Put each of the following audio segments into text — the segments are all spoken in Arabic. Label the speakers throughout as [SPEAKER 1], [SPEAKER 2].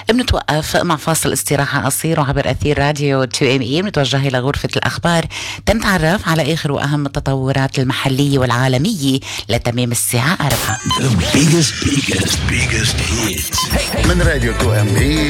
[SPEAKER 1] بنتوقف مع فاصل استراحة قصير وعبر أثير راديو 2ME بنتوجه إلى غرفة الأخبار تنتعرف على آخر وأهم التطورات المحلية والعالمية لتميم الساعة 4.
[SPEAKER 2] من راديو 2ME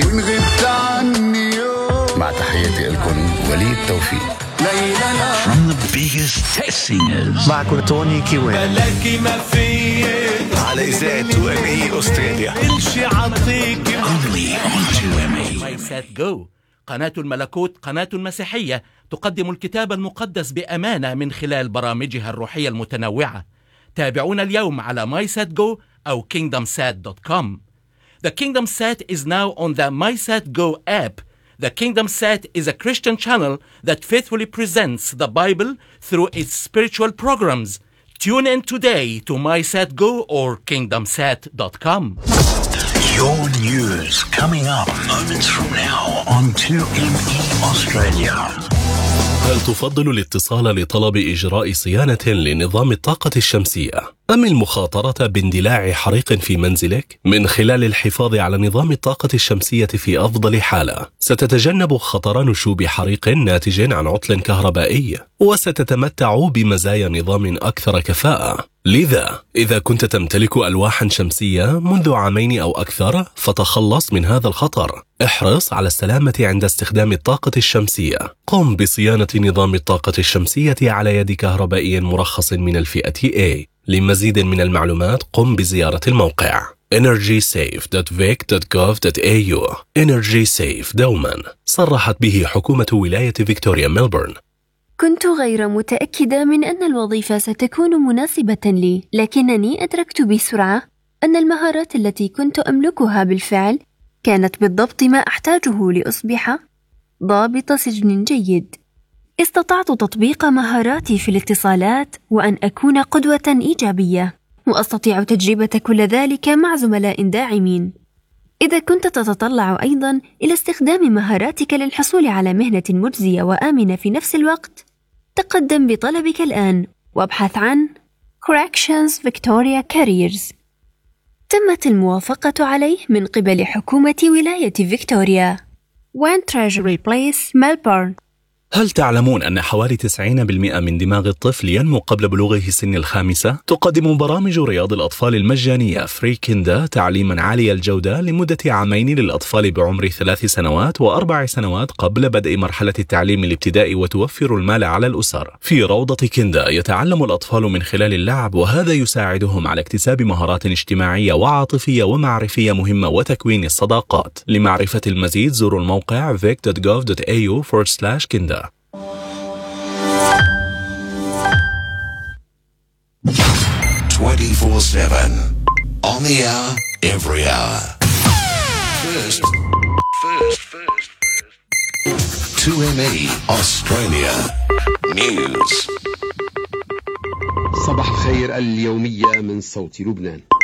[SPEAKER 2] مع تحياتي لكم وليد توفيق.
[SPEAKER 3] From the biggest singers.
[SPEAKER 4] معكم توني كيوين
[SPEAKER 5] بلاكي ما في
[SPEAKER 4] على إذاعة 2ME أستراليا.
[SPEAKER 5] الشي عطيك
[SPEAKER 3] Only on 2ME.
[SPEAKER 5] مايسات جو، قناة الملكوت، قناة مسيحية تقدم الكتاب المقدس بأمانة من خلال برامجها الروحية المتنوعة. تابعونا اليوم على MySatGo أو KingdomSat.com. The KingdomSat is now on the MySatGo app. The KingdomSat is a Christian channel that faithfully presents the Bible through its spiritual programs. Tune in today to MySatGo or KingdomSat.com.
[SPEAKER 3] Your news coming up moments from now on 2ME Australia.
[SPEAKER 6] هل تفضل الاتصال لطلب إجراء صيانة لنظام الطاقة الشمسية أم المخاطرة باندلاع حريق في منزلك؟ من خلال الحفاظ على نظام الطاقة الشمسية في أفضل حالة ستتجنب خطر نشوب حريق ناتج عن عطل كهربائي، وستتمتع بمزايا نظام أكثر كفاءة. لذا إذا كنت تمتلك ألواحا شمسية منذ عامين أو أكثر فتخلص من هذا الخطر. احرص على السلامة عند استخدام الطاقة الشمسية. قم بصيانة نظام الطاقة الشمسية على يد كهربائي مرخص من الفئة A. لمزيد من المعلومات قم بزيارة الموقع energysafe.vic.gov.au. Energy Safe دوما، صرحت به حكومة ولاية فيكتوريا ميلبورن.
[SPEAKER 7] كنت غير متأكدة من أن الوظيفة ستكون مناسبة لي، لكنني أدركت بسرعة أن المهارات التي كنت أملكها بالفعل كانت بالضبط ما أحتاجه لأصبح ضابط سجن جيد. استطعت تطبيق مهاراتي في الاتصالات وأن أكون قدوة إيجابية، وأستطيع تجربة كل ذلك مع زملاء داعمين. إذا كنت تتطلع أيضاً إلى استخدام مهاراتك للحصول على مهنة مجزية وآمنة في نفس الوقت، تقدم بطلبك الآن وابحث عن Corrections Victoria Careers. تمت الموافقة عليه من قبل حكومة ولاية فيكتوريا. One Treasury Place, Melbourne.
[SPEAKER 6] هل تعلمون أن حوالي 90% من دماغ الطفل ينمو قبل بلوغه سن 5؟ تقدم برامج رياض الأطفال المجانية فري كيندا تعليما عالي الجودة لمدة عامين للأطفال بعمر 3 سنوات و4 سنوات قبل بدء مرحلة التعليم الابتدائي، وتوفر المال على الأسر. في روضة كيندا يتعلم الأطفال من خلال اللعب، وهذا يساعدهم على اكتساب مهارات اجتماعية وعاطفية ومعرفية مهمة وتكوين الصداقات. لمعرفة المزيد زوروا الموقع vic.gov.au/kinda.
[SPEAKER 3] 24/7 on the hour, every hour. First. 2ME Australia News.
[SPEAKER 8] صباح الخير اليومية من صوت لبنان.